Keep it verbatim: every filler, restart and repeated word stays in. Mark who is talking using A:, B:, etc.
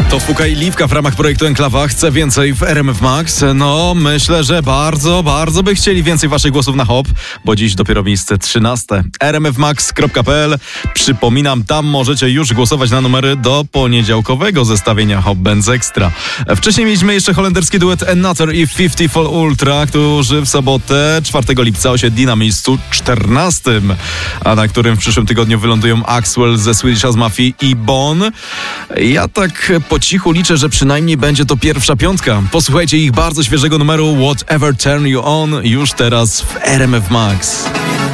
A: To Fuka i Liwka w ramach projektu Enklawa chce więcej w R M F Max. No, myślę, że bardzo, bardzo by chcieli więcej waszych głosów na hop, bo dziś dopiero miejsce trzynaste. r m f max kropka p l. Przypominam, tam możecie już głosować na numery do poniedziałkowego zestawienia Hop Benz Extra. Wcześniej mieliśmy jeszcze holenderski duet Another i fifty Fall Ultra, którzy w sobotę czwartego lipca osiedli na miejscu czternastym, a na którym w przyszłym tygodniu wylądują Axwell ze Swedish House Mafia i Bon. Ja tak po cichu liczę, że przynajmniej będzie to pierwsza piątka. Posłuchajcie ich bardzo świeżego numeru Whatever Turn You On już teraz w R M F Max.